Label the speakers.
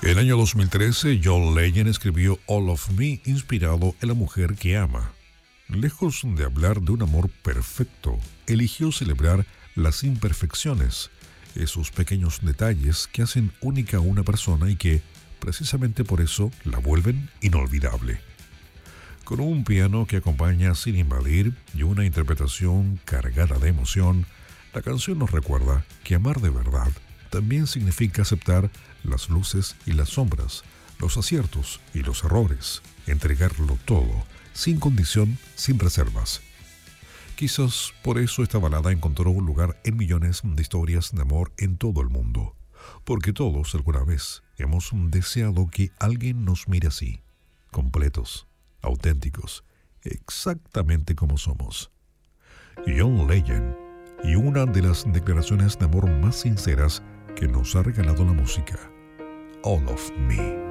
Speaker 1: En el año 2013, John Legend escribió All of Me inspirado en la mujer que ama. Lejos de hablar de un amor perfecto, eligió celebrar las imperfecciones, esos pequeños detalles que hacen única a una persona y que, precisamente por eso, la vuelven inolvidable. Con un piano que acompaña sin invadir y una interpretación cargada de emoción, la canción nos recuerda que amar de verdad también significa aceptar las luces y las sombras, los aciertos y los errores, entregarlo todo, sin condición, sin reservas. Quizás por eso esta balada encontró un lugar en millones de historias de amor en todo el mundo, porque todos alguna vez hemos deseado que alguien nos mire así, completos, auténticos, exactamente como somos. John Legend, y una de las declaraciones de amor más sinceras que nos ha regalado la música, All of Me.